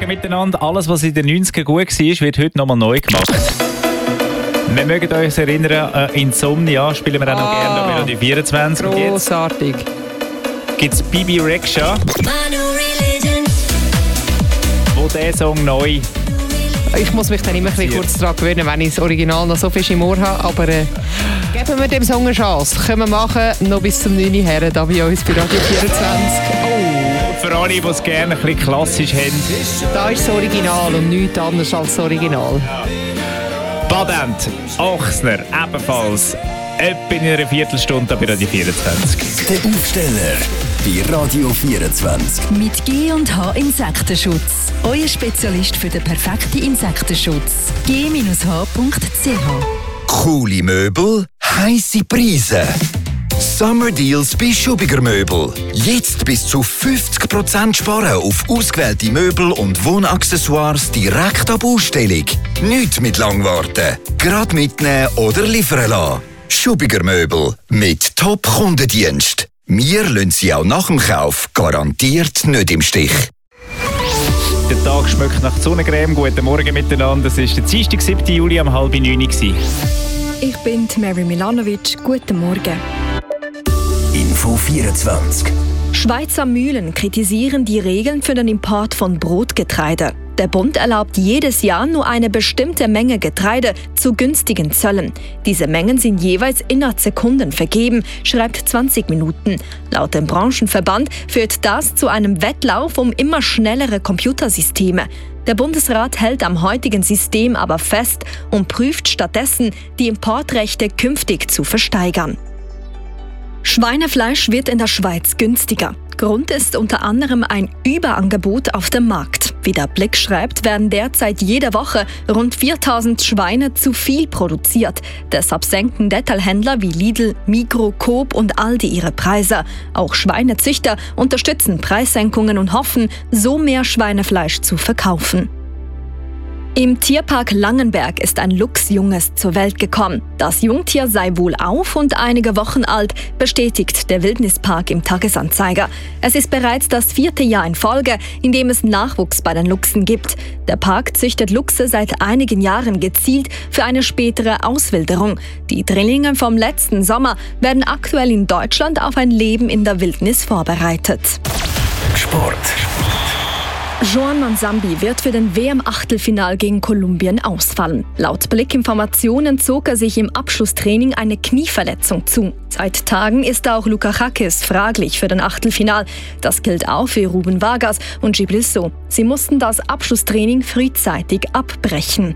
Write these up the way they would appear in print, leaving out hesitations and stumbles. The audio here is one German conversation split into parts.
Morgen miteinander. Alles, was in den 90ern gut war, wird heute nochmal neu gemacht. Wir mögen uns erinnern an Insomnia, spielen wir auch noch gerne bei Radio 24. Grossartig. Gibt es Bibi Rexha, wo dieser Song neu... Ich muss mich dann immer ein bisschen kurz daran gewöhnen, wenn ich das Original noch so viel im Ohr habe. Aber geben wir dem Song eine Chance. Können wir machen, noch bis zum 9 Uhr her, da bei uns bei Radio 24. Oh. Für alle, die es gerne ein bisschen klassisch haben. Da ist das Original und nichts anderes als das Original. Badent, Ochsner, ebenfalls. Etwa in einer Viertelstunde bei Radio 24. Der Aufsteller bei Radio 24. Mit G&H Insektenschutz. Euer Spezialist für den perfekten Insektenschutz. g-h.ch. Coole Möbel, heisse Preise. Summer Deals bei Schubiger Möbel. Jetzt bis zu 50% sparen auf ausgewählte Möbel und Wohnaccessoires direkt ab Ausstellung. Nicht mit lang warten. Gerade mitnehmen oder liefern lassen. Schubiger Möbel mit Top-Kundendienst. Wir lassen Sie auch nach dem Kauf garantiert nicht im Stich. Der Tag schmeckt nach Sonnencreme. Guten Morgen miteinander. Es war der Dienstag, 7. Juli um 8:30. Ich bin Mary Milanovic. Guten Morgen. Info 24. Schweizer Mühlen kritisieren die Regeln für den Import von Brotgetreide. Der Bund erlaubt jedes Jahr nur eine bestimmte Menge Getreide zu günstigen Zöllen. Diese Mengen sind jeweils innerhalb Sekunden vergeben, schreibt 20 Minuten. Laut dem Branchenverband führt das zu einem Wettlauf um immer schnellere Computersysteme. Der Bundesrat hält am heutigen System aber fest und prüft stattdessen, die Importrechte künftig zu versteigern. Schweinefleisch wird in der Schweiz günstiger. Grund ist unter anderem ein Überangebot auf dem Markt. Wie der Blick schreibt, werden derzeit jede Woche rund 4000 Schweine zu viel produziert. Deshalb senken Detailhändler wie Lidl, Migros, Coop und Aldi ihre Preise. Auch Schweinezüchter unterstützen Preissenkungen und hoffen, so mehr Schweinefleisch zu verkaufen. Im Tierpark Langenberg ist ein Luchsjunges zur Welt gekommen. Das Jungtier sei wohlauf und einige Wochen alt, bestätigt der Wildnispark im Tagesanzeiger. Es ist bereits das 4. Jahr in Folge, in dem es Nachwuchs bei den Luchsen gibt. Der Park züchtet Luchse seit einigen Jahren gezielt für eine spätere Auswilderung. Die Drillinge vom letzten Sommer werden aktuell in Deutschland auf ein Leben in der Wildnis vorbereitet. Sport. Joan Mansambi wird für den WM-Achtelfinal gegen Kolumbien ausfallen. Laut Blickinformationen zog er sich im Abschlusstraining eine Knieverletzung zu. Seit Tagen ist auch Lukaschakis fraglich für den Achtelfinal. Das gilt auch für Ruben Vargas und Djibril Sow. Sie mussten das Abschlusstraining frühzeitig abbrechen.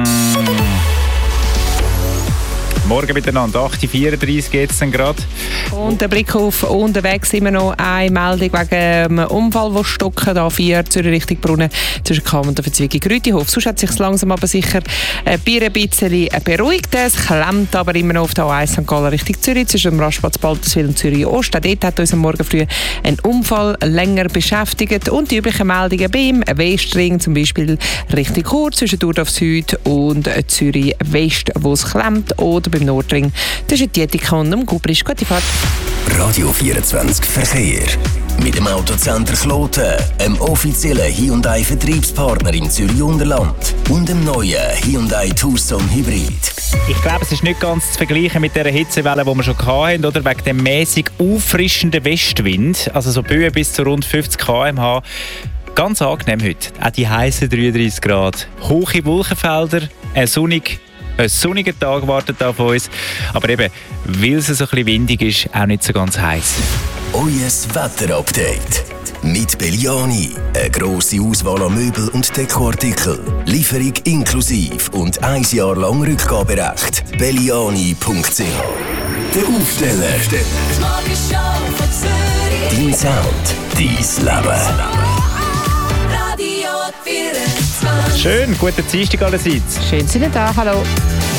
Morgen miteinander, 8:34 geht es dann gerade. Und der Blick auf unterwegs immer noch eine Meldung wegen einem Unfall, der stocken, A4 Zürich Richtung Brunnen zwischen Kam und der Verzweigung Rütihof. Sonst hat es sich langsam aber sicher ein bisschen beruhigt. Es klemmt aber immer noch auf der A1 St. Gallen Richtung Zürich zwischen dem Rastplatz Balterswil und Zürich Ost. Dort hat uns am Morgen früh ein Unfall länger beschäftigt. Und die üblichen Meldungen beim Westring, zum Beispiel Richtung Chur zwischen Durdorf Süd und Zürich West, wo es klemmt, oder beim Nordring zwischen Dietika und dem Gubrisch. Gute Fahrt. Radio 24 Verkehr. Mit dem Autocenter Kloten, einem offiziellen Hyundai-Vertriebspartner im Zürich-Unterland und dem neuen Hyundai Tucson Hybrid. Ich glaube, es ist nicht ganz zu vergleichen mit der Hitzewelle, die wir schon hatten, oder? Wegen dem mäßig auffrischenden Westwind, also so Böen bis zu rund 50 km/h. Ganz angenehm heute. Auch die heißen 33 Grad. Hohe Wolkenfelder, ein sonniger Tag wartet auf uns. Aber eben, weil es so ein bisschen windig ist, auch nicht so ganz heiß. Euer Wetterupdate. Mit Belliani. Eine grosse Auswahl an Möbel und Dekoartikeln. Lieferung inklusive und 1 Jahr lang Rückgaberecht. Belliani.ch. Der Aufsteller. Dein Sound. Dein Leben. Schön, guten Dienstag allerseits. Schön, sind ihr da. Hallo.